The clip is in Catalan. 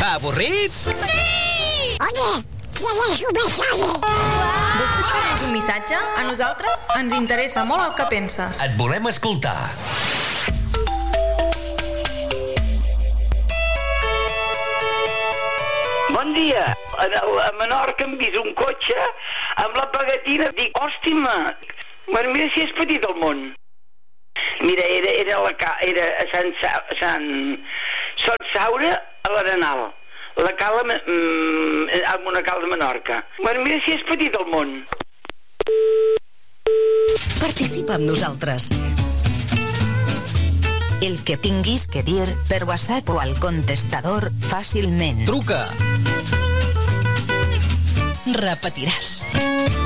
Avorrits? Sí! Oye, ¿quieres un mensaje? Vols que escriguis un missatge? A nosaltres ens interessa molt el que penses. Et volem escoltar. Bon dia. A Menorca hem vist un cotxe amb la pegatina. Dic, hòstima, mira si és petit el món. Mira, era a Sant Saura, a l'Arenal. La cala, amb una cala de Menorca. Mira si és petit el món. Participa amb nosaltres. El que tinguis que dir per WhatsApp o al contestador fàcilment. Truca. Repetiràs.